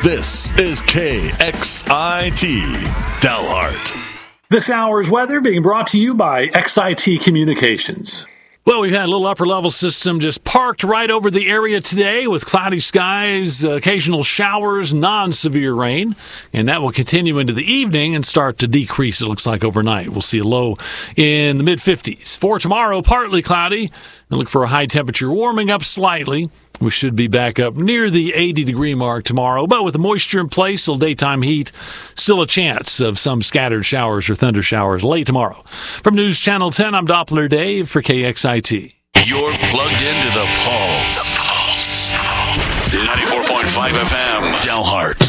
This is KXIT Delhart. This hour's weather being brought to you by XIT Communications. Well, we've had a little upper-level system just parked right over the area today with cloudy skies, occasional showers, non-severe rain, and that will continue into the evening and start to decrease, it looks like, overnight. We'll see a low in the mid-50s. For tomorrow, partly cloudy, and look for a high temperature warming up slightly. We should be back up near the 80-degree mark tomorrow, but with the moisture in place, still daytime heat, still a chance of some scattered showers or thunder showers late tomorrow. From News Channel 10, I'm Doppler Dave for KXIT. You're plugged into the Pulse. 94.5 FM, Delhart.